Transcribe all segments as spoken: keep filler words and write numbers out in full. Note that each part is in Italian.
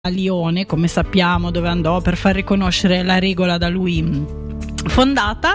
a Lione, come sappiamo, dove andò per far riconoscere la regola da lui fondata,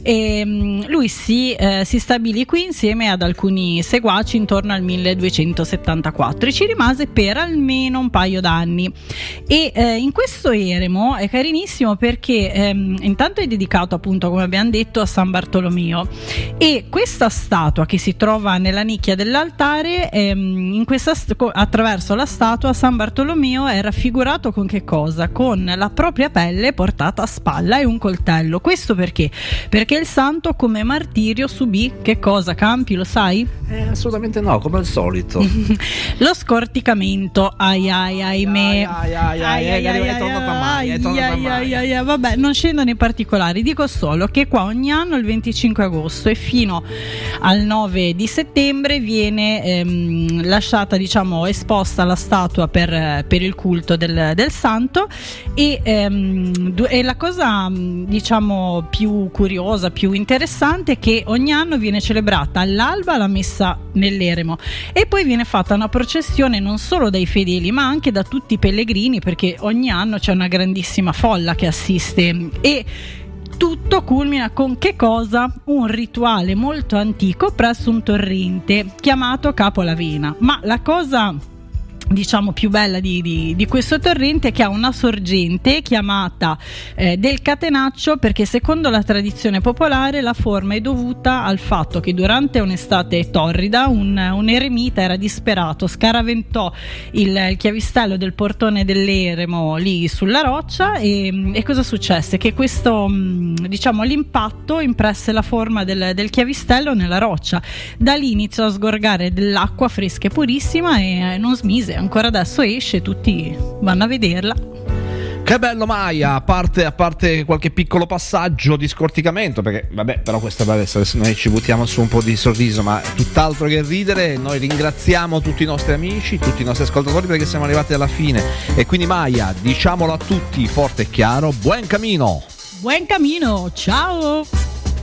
e lui si, eh, si stabilì qui insieme ad alcuni seguaci intorno al milleduecentosettantaquattro e ci rimase per almeno un paio d'anni. E eh, in questo eremo è carinissimo perché ehm, intanto è dedicato, appunto, come abbiamo detto, a San Bartolomeo, e questa statua che si trova nella nicchia dell'altare, ehm, in questa st- attraverso la statua San Bartolomeo è raffigurato con che cosa? Con la propria pelle portata a spalla e un coltello. Questo perché? Perché il santo come martirio subì che cosa, Campi, lo sai? Eh, assolutamente no, come al solito. Lo scorticamento, ai ai ahimè. Ai ai ai, ai, ai, è tornata mai, è tornata mai. Vabbè, non scendo nei particolari, dico solo che qua ogni anno il venticinque agosto e fino al nove di settembre viene ehm, lasciata, diciamo, esposta la statua per, per il culto del, del santo, e, ehm, e la cosa, diciamo, più curiosa, più interessante, che ogni anno viene celebrata all'alba la messa nell'eremo e poi viene fatta una processione non solo dai fedeli ma anche da tutti i pellegrini, perché ogni anno c'è una grandissima folla che assiste, e tutto culmina con che cosa? Un rituale molto antico presso un torrente chiamato Capo Lavena. Ma la cosa, diciamo, più bella di, di, di questo torrente è che ha una sorgente chiamata eh, del Catenaccio, perché secondo la tradizione popolare la forma è dovuta al fatto che durante un'estate torrida un, un eremita era disperato, scaraventò il, il chiavistello del portone dell'eremo lì sulla roccia, e, e cosa successe? Che questo, diciamo, l'impatto impresse la forma del, del chiavistello nella roccia. Da lì iniziò a sgorgare dell'acqua fresca e purissima e non smise. Ancora adesso esce, tutti vanno a vederla. Che bello, Maia, a parte, a parte qualche piccolo passaggio di scorticamento, perché vabbè, però questa adesso noi ci buttiamo su un po' di sorriso, ma tutt'altro che ridere. Noi ringraziamo tutti i nostri amici, tutti i nostri ascoltatori, perché siamo arrivati alla fine, e quindi Maia, diciamolo a tutti forte e chiaro: buon cammino. Buon cammino, ciao.